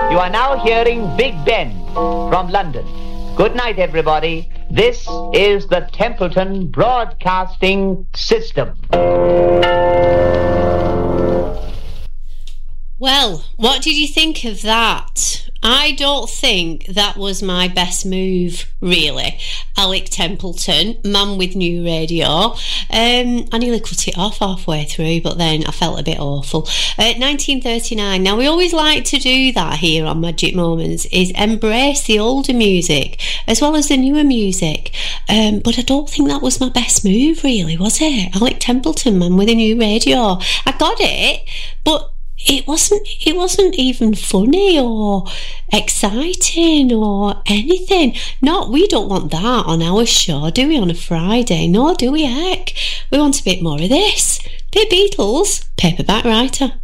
You are now hearing Big Ben from London. Good night, everybody. This is the Templeton Broadcasting System. Well, what did you think of that? I don't think that was my best move, really. Alec Templeton, man with new radio. I nearly cut it off halfway through, but then I felt a bit awful. 1939. Now, we always like to do that here on Magic Moments, is embrace the older music as well as the newer music. But I don't think that was my best move, really, was it? Alec Templeton, man with a new radio. I got it, but it wasn't even funny or exciting or anything. We don't want that on our show, do we, on a Friday? No, do we, heck? We want a bit more of this. Bit Beatles, Paperback Writer.